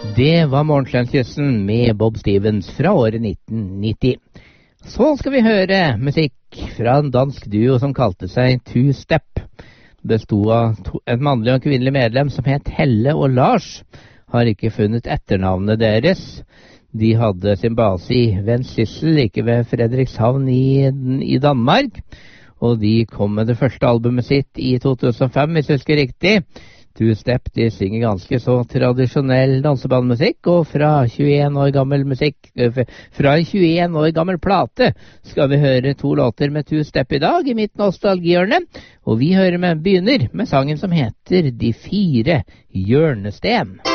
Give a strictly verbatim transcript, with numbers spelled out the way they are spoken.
Det var Morgenklønkyssen med Bob Stevens fra året nitten nitti. Så skal vi høre musikk fra en dansk duo som kalte seg Two Step. Bestod av to, et mannlig og kvinnelig medlem som het Helle og Lars. Har ikke funnet etternavnet deres. De hadde sin base i Vendsyssel, like ved Frederikshavn i, i Danmark. Og de kom med det første albumet sitt i to tusen og fem, hvis jeg husker riktig. Two Step, de synger ganske så tradisjonell dansebandmusikk, og fra tjueen år gammel musikk, fra en tjueen år gammel plate, skal vi høre to låter med Two Step i dag i mitt nostalgihjørne. Og vi hører med, begynner med sangen som heter De fire hjørnesten.